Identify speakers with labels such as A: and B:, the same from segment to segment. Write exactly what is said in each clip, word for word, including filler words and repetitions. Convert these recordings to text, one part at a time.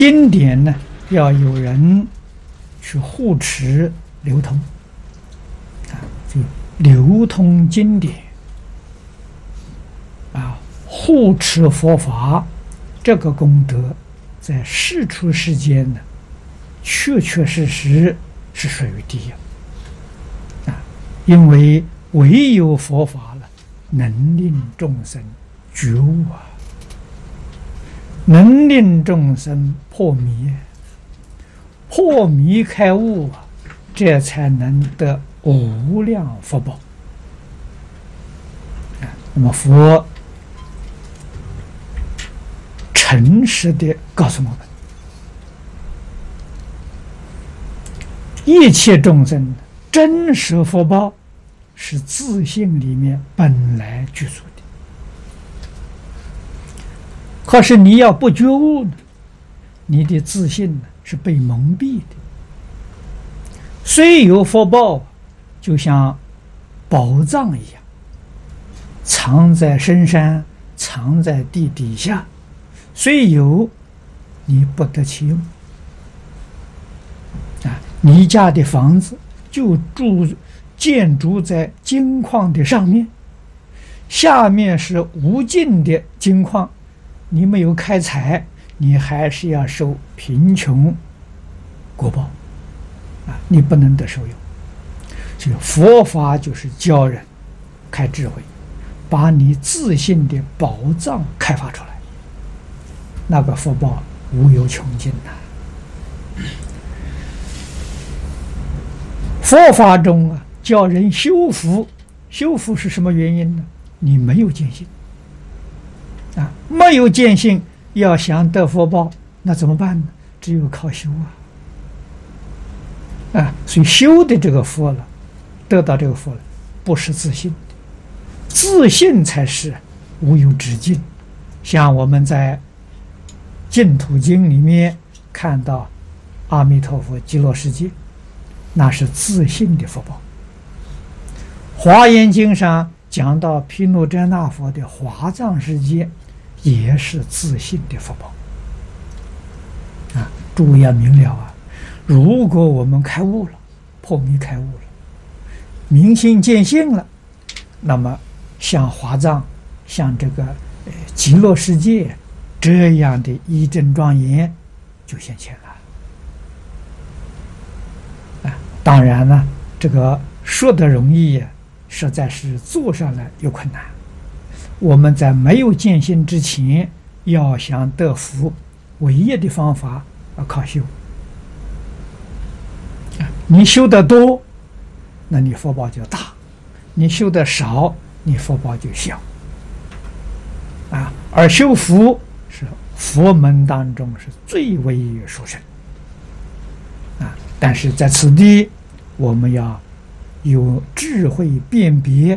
A: 经典呢，要有人去护持流通，啊，就流通经典，啊，护持佛法，这个功德在世出世间呢，确确实实是属于第一啊，因为唯有佛法了，能令众生觉悟啊。能令众生破迷，破迷开悟啊，这才能得无量福报啊。那么佛诚实的告诉我们，一切众生真实福报是自性里面本来具足的。可是你要不觉悟呢，你的自信呢是被蒙蔽的。虽有福报，就像宝藏一样，藏在深山，藏在地底下。虽有，你不得其用。啊，你家的房子就住建筑在金矿的上面，下面是无尽的金矿。你没有开采，你还是要受贫穷果报啊！你不能得受用。这个佛法就是教人开智慧，把你自信的宝藏开发出来，那个福报无有穷尽呐。佛法中啊，教人修福，修福是什么原因呢？你没有见性。啊，没有见性，要想得福报，那怎么办呢？只有靠修啊！啊，所以修的这个福了，得到这个福了，不是自信的，自信才是无有止境。像我们在净土经里面看到阿弥陀佛极乐世界，那是自信的福报。华严经上讲到毗卢遮那佛的华藏世界，也是自信的福报啊！诸位要明了啊！如果我们开悟了，破迷开悟了，明心见性了，那么像华藏、像这个呃极乐世界这样的一真庄严就现前了啊！当然了，这个说的容易呀，实在是做上来有困难。我们在没有见性之前，要想得福，唯一的方法要靠修。你修得多，那你福报就大；你修得少，你福报就小。啊，而修福是佛门当中是最为殊胜。啊，但是在此地，我们要有智慧辨别。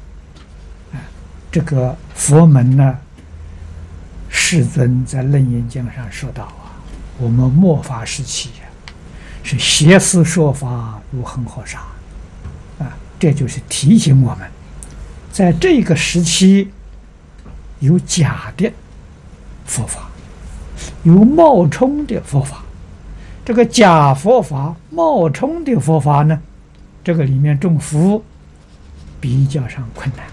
A: 这个佛门呢，世尊在《楞严经》上说到啊，我们末法时期呀、啊，是邪思说法如恒河沙啊，这就是提醒我们，在这个时期有假的佛法，有冒充的佛法。这个假佛法、冒充的佛法呢，这个里面种福比较上困难。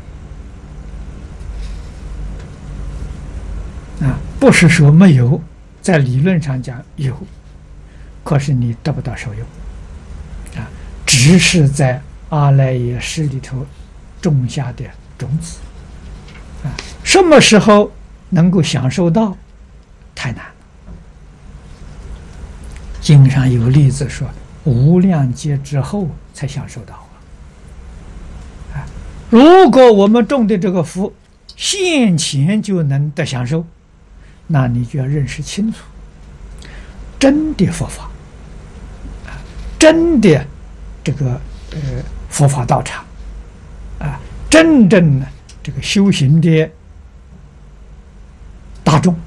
A: 啊，不是说没有，在理论上讲有，可是你得不到受用，啊，只是在阿赖耶识里头种下的种子，啊，什么时候能够享受到，太难了。经上有例子说，无量劫之后才享受到啊。啊，如果我们种的这个福，现前就能得享受。那你就要认识清楚，真的佛法，啊，真的这个呃佛法道场，啊，真正的这个修行的大众，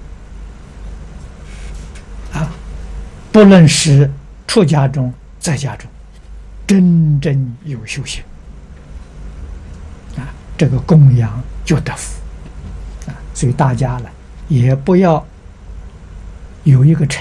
A: 啊，不论是出家中在家中，真正有修行，啊，这个供养就得福，啊，所以大家呢。也不要有一个